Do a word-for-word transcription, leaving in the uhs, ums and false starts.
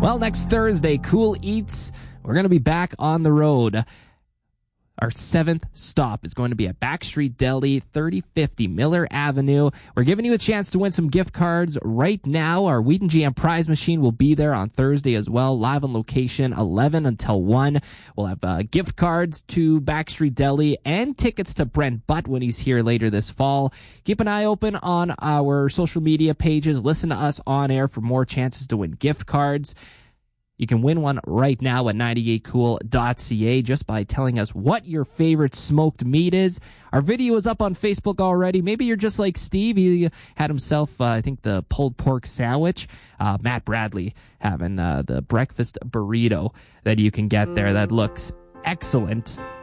Well, next Thursday, Cool Eats, we're going to be back on the road. Our seventh stop is going to be at Backstreet Deli, thirty fifty Miller Avenue. We're giving you a chance to win some gift cards right now. Our Wheat and G M prize machine will be there on Thursday as well, live on location, eleven until one. We'll have uh, gift cards to Backstreet Deli and tickets to Brent Butt when he's here later this fall. Keep an eye open on our social media pages. Listen to us on air for more chances to win gift cards. You can win one right now at ninety-eight cool dot c a just by telling us what your favorite smoked meat is. Our video is up on Facebook already. Maybe you're just like Steve. He had himself, uh, I think, the pulled pork sandwich. Uh, Matt Bradley having uh, the breakfast burrito that you can get there that looks excellent.